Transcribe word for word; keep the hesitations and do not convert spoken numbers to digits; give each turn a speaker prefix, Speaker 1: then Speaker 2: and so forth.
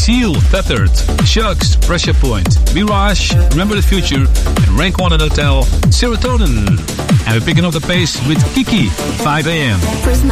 Speaker 1: Seal, Tethered, Shucks, Pressure Point, Mirage, Remember the Future, and Rank one at Hotel, Serotonin. And we're picking up the pace with Kiki, five a.m.
Speaker 2: Prisma.